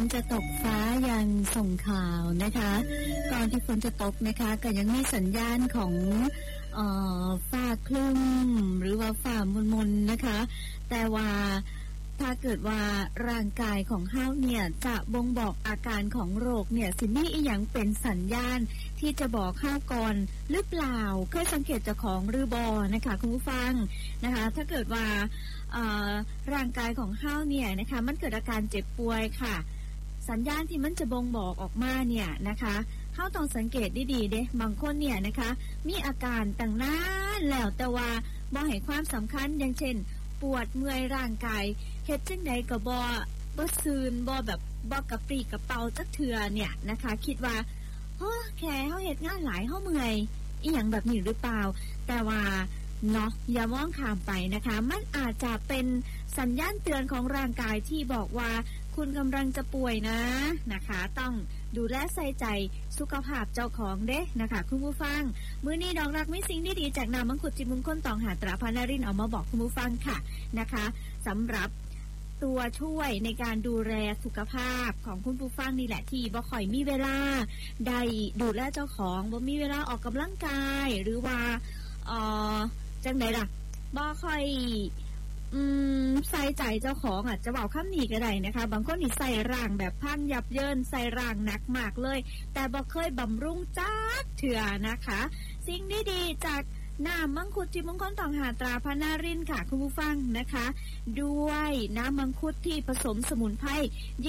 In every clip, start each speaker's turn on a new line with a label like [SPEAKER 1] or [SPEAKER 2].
[SPEAKER 1] จะตกฟ้ายังส่งข่าวนะคะก่อนที่ฝนจะตกนะคะก็ยังมีสัญญาณของฟ้าคลึ้มหรือว่าฟ้ามนๆนะคะแต่ว่าถ้าเกิดว่าร่างกายของเฮาเนี่ยจะบ่งบอกอาการของโรคเนี่ยสิมีอีหยังเป็นสัญญาณที่จะบอกเฮาก่อนหรือเปล่าเคยสังเกตเจ้าของหรือบ่นะคะคุณผู้ฟังนะคะถ้าเกิดว่าร่างกายของเฮาเนี่ยนะคะมันเกิดอาการเจ็บป่วยค่ะสัญญาณที่มันจะบ่งบอกออกมาเนี่ยนะคะเฮาต้องสังเกตดีๆเด้บางคนเนี่ยนะคะมีอาการต่างๆแล้วแต่ว่าบ่ให้ความสำคัญอย่างเช่นปวดเมื่อยร่างกายเฮ็ดจังได๋ก็บ่ซื่นบ่แบบบ่กระปรี้กระเปร่าจักเทื่อเนี่ยนะคะคิดว่าแค่เฮาเฮ็ดงานหลายเฮาเมื่อยอีหยังแบบนี้หรือเปล่าแต่ว่าเนาะอย่ามองข้ามไปนะคะมันอาจจะเป็นสัญญาณเตือนของร่างกายที่บอกว่าคุณกำลังจะป่วยนะคะต้องดูแลใส่ใจสุขภาพเจ้าของเด้นะคะคุณผู้ฟังมื้อนี้ดอกรักมีสิ่งดีๆจากน้ำมังคุดจิตมงคลตองหาตราพานารินเอามาบอกคุณผู้ฟังค่ะนะคะสำหรับตัวช่วยในการดูแลสุขภาพของคุณผู้ฟังนี่แหละที่บ่ค่อยมีเวลาได้ดูแลเจ้าของบ่มีเวลาออกกำลังกายหรือว่าจังได๋ล่ะบ่ค่อยใส่ใจเจ้าของอาจจะเว้าคำนี้ก็ได้นะคะบางคนนี่ใส่ร่างแบบพังยับเยินใส่ร่างหนักมากเลยแต่บ่เคยบำรุงจักเทื่อนะคะสิ่งดีๆจากน้ำมังคุดจิตมงคลตองหาตราพานารินค่ะคุณผู้ฟังนะคะด้วยน้ำมังคุดที่ผสมสมุนไพร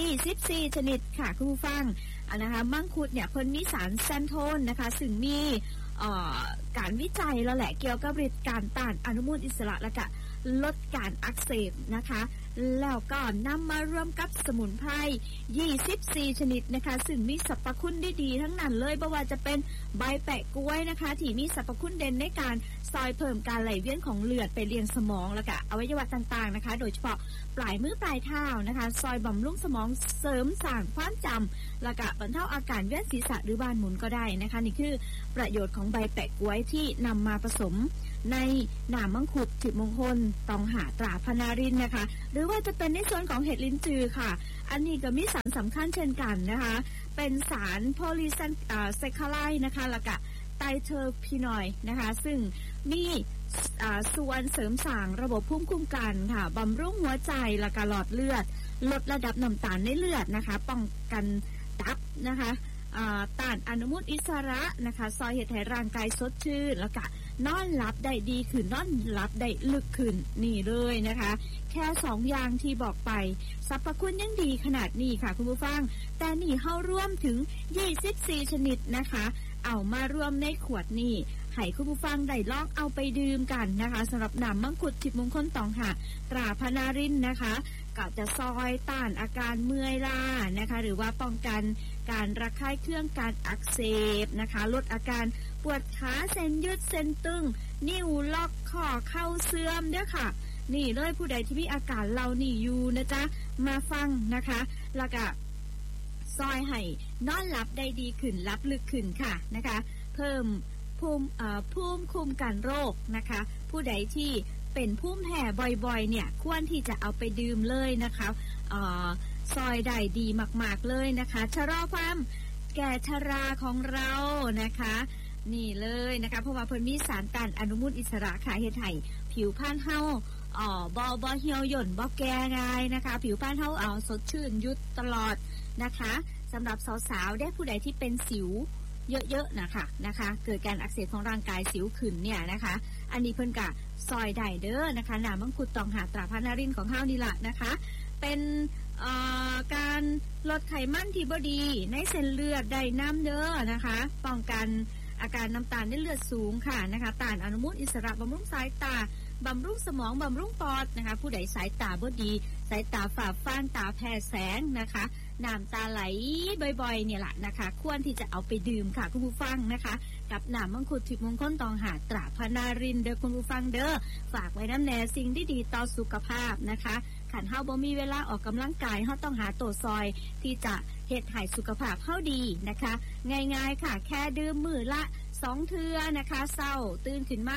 [SPEAKER 1] 24ชนิดค่ะคุณผู้ฟังนะคะมังคุดเนี่ยเพิ่นมีสารแซนโทนนะคะซึ่งมีการวิจัยแล้วแหละเกี่ยวกับฤทธิ์การต้านอนุมูลอิสระและก็ลดการอักเสบนะคะแล้วก็นำมารวมกับสมุนไพร24ชนิดนะคะซึ่งมีสรรพคุณดีๆทั้งนั้นเลยบ่ว่าจะเป็นใบแปะกล้วยนะคะที่มีสรรพคุณเด่นในการซอยเพิ่มการไหลเวียนของเลือดไปเลี้ยงสมองแล้วก็อวัยวะต่างๆนะคะโดยเฉพาะปลายมือปลายเท้านะคะซอยบำรุงสมองเสริมสร้างความจำแล้วก็บรรเทาอาการเวียนศีรษะหรือบ้านหมุนก็ได้นะคะนี่คือประโยชน์ของใบแปะกล้วยที่นำมาผสมในน้ำมังคุดจิตมงคลตองหาตราพานารินนะคะหรือว่าจะเป็นในส่วนของเห็ดลิ้นจือค่ะอันนี้ก็มีสารสำคัญเช่นกันนะคะเป็นสารโพลีแซคคาไรด์นะคะแล้วก็ไตรเทอร์พีนอยด์นะคะซึ่งมีส่วนเสริมสร้างระบบภูมิคุ้มกันค่ะบำรุงหัวใจและก็หลอดเลือดลดระดับน้ำตาลในเลือดนะคะป้องกันตับนะคะต้านอนุมูลอิสระนะคะซอยเฮ็ดให้ร่างกายสดชื่นแล้วก็นอนหลับได้ดีขึ้นนอนหลับได้ลึกขึ้นนี่เลยนะคะแค่2อย่างที่บอกไปสรรพคุณยังดีขนาดนี้ค่ะคุณผู้ฟังแต่นี่เฮารวมถึง24ชนิดนะคะเอามารวมในขวดนี้ให้คุณผู้ฟังได้ลองเอาไปดื่มกันนะคะสำหรับน้ำมังคุดจิตมงคลตองหาตราพานารินนะคะก็จะซอยต้านอาการเมื่อยล้านะคะหรือว่าป้องกันการระคายเคืองการอักเสบนะคะลดอาการปวดขาเส้นยืดเส้นตึงนิ้วล็อกข้อเข่าเสื่อมเด้อค่ะนี่เลยผู้ใดที่มีอาการเหล่านี้อยู่นะจ๊ะมาฟังนะคะแล้วก็ซอยให้นอนหลับได้ดีขึ้นหลับลึกขึ้นค่ะนะคะเพิ่มภูมิคุ้มกันโรคนะคะผู้ใดที่เป็นภูมิแพ้บ่อยๆเนี่ยควรที่จะเอาไปดื่มเลยนะคะซอยได้ดีมากๆเลยนะคะชะลอความแก่ชราของเรานะคะนี่เลยนะคะเพราะว่าเพิ่นมีสารต้านอนุมูลอิสระค่ะเฮ็ดให้ผิวพรรณเฮาบ่เหี่ยวหย่นบ่แก่ง่ายนะคะผิวพรรณเฮาสดชื่นยุดตลอดนะคะสำหรับสาวๆได้ผู้ใดที่เป็นสิวเยอะๆนะคะเกิดการอักเสบของร่างกายสิวขึ้นเนี่ยนะคะอันนี้เพิ่นก็ซอยได้เด้อนะคะน้ำมังคุดตองหาตราพานารินของเฮานี่ล่ะนะคะเป็นการลดไขมันที่บ่ดีในเส้นเลือดได้น้ำเด้อนะคะป้องกันอาการน้ำตาลในเลือดสูงค่ะนะคะต้านอนุมูลอิสระบำรุงสายตาบำรุงสมองบำรุงปอดนะคะผู้ใดสายตาบ่ดีสายตาฝ่าฟางตาแพ้แสงนะคะน้ำตาไหลบ่อยๆเนี่ยแหละนะคะควรที่จะเอาไปดื่มค่ะคุณผู้ฟังนะคะกับน้ำมังคุดทิพย์มงคลตองหาตราพานารินเด้อคุณผู้ฟังเด้อฝากไว้น้ำแน่สิ่งที่ดีต่อสุขภาพนะคะขันเฮาบ่มีเวลาออกกำลังกายเฮาต้องหาตัวซอยที่จะเฮ็ดให้สุขภาพเฮาดีนะคะง่ายๆค่ะแค่ดื่มมื้อละ2 เทื่อนะคะเช้าตื่นขึ้นมา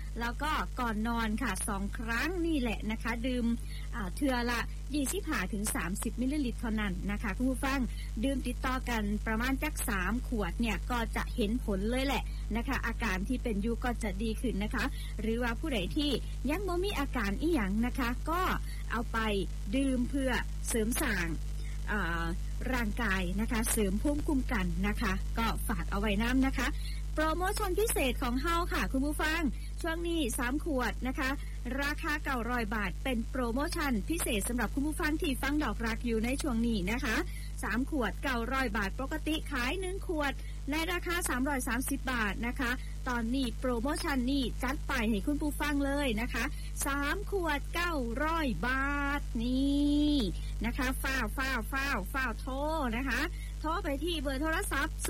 [SPEAKER 1] แล้วก็ก่อนนอนค่ะ2ครั้งนี่แหละนะคะดื่มเทื่อละ25 ถึง 30 มิลลิลิตรเท่านั้นนะคะคุณผู้ฟังดื่มติดต่อกันประมาณจัก3ขวดเนี่ยก็จะเห็นผลเลยแหละนะคะอาการที่เป็นอยู่ก็จะดีขึ้นนะคะหรือว่าผู้ใดที่ยังบ่มีอาการอีหยังนะคะก็เอาไปดื่มเพื่อเสริมสร้างร่างกายนะคะเสริมภูมิคุ้มกันนะคะก็ฝากเอาไว้น้ำนะคะโปรโมชั่นพิเศษของเฮาค่ะคุณผู้ฟังช่วงนี้3ขวดนะคะราคา900 บาทเป็นโปรโมชั่นพิเศษสำหรับคุณผู้ฟังที่ฟังดอกรักอยู่ในช่วงนี้นะคะ3ขวด900 บาทปกติขาย1ขวดในราคา330 บาทนะคะตอนนี้โปรโมชั่นนี้จัดไปให้คุณผู้ฟังเลยนะคะ3ขวด900 บาทนี่นะคะฟ้าวโทรนะคะโทรไปที่เบอร์โทรศัพท์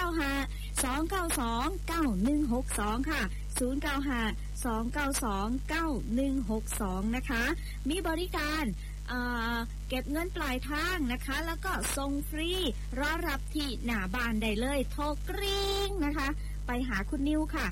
[SPEAKER 1] 095-292-9162ค่ะ095-292-9162นะคะมีบริการเก็บเงินปลายทางนะคะแล้วก็ส่งฟรีรอรับที่หน้าบ้านได้เลยโทรกริ๊งนะคะไปหาคุณนิวค่ะ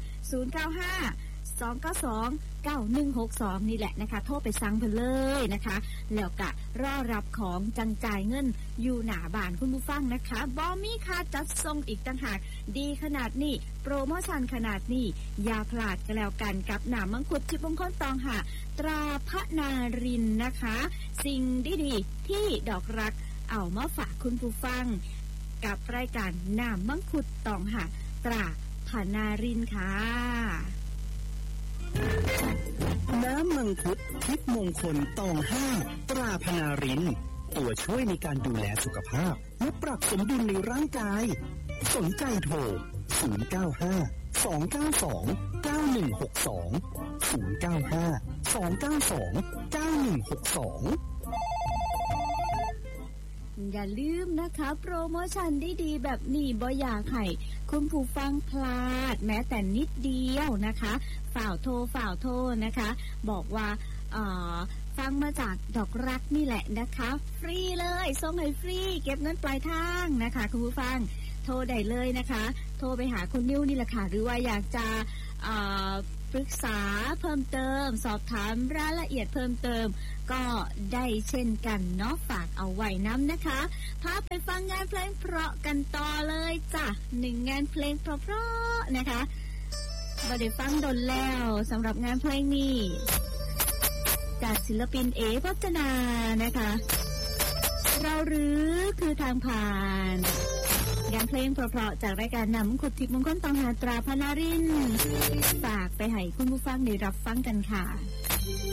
[SPEAKER 1] 095-292-9162นี่แหละนะคะโทรไปสั่งเพิ่นเลยนะคะแล้วก็รอรับของจังจ่ายเงินอยู่หน้าบ้านคุณผู้ฟังนะคะบ่มีค่าจัดส่งอีกต่างหากดีขนาดนี้โปรโมชั่นขนาดนี้อย่าพลาดกันแล้วกันกับน้ำมังคุดทิพย์มงคลตองหะตราพระนารินนะคะสิ่งดีๆที่ดอกรักเอามาฝากคุณผู้ฟังกับรายการน้ำมังคุดตองหะตราพระนารินค่ะ
[SPEAKER 2] น้ำมังคุดทิพย์มงคลตอง5ตราพนารินตัวช่วยในการดูแลสุขภาพและปรับสมดุลในร่างกายสนใจโทร095-292-9162
[SPEAKER 1] อย่าลืมนะคะโปรโมชั่นดีๆแบบนี้บ่อยากให้คุณผู้ฟังพลาดแม้แต่นิดเดียวนะคะฝ่าวโทรนะคะบอกว่าฟังมาจากดอกรักนี่แหละนะคะฟรีเลยส่งให้ฟรีเก็บเงินปลายทางนะคะคุณผู้ฟังโทรได้เลยนะคะโทรไปหาคุณนิวนี่แหละค่ะหรือว่าอยากจะปรึกษาเพิ่มเติมสอบถามรายละเอียดเพิ่มเติมก็ได้เช่นกันเนาะฝากเอาไว้น้ำนะคะพาไปฟังงานเพลงเพราะกันต่อเลยจ้ะ1งานเพลงเพราะๆนะคะบ่ได้ฟังดนแล้วสำหรับงานเพลงนี้จากศิลปินเอพจนานะคะเราหรือคือทางผ่านงานเพลงเพราะๆจากรายการนำขุดทิพย์มงคลตองหาตราพนารินฝากไปให้คุณผู้ฟังได้รับฟังกันค่ะ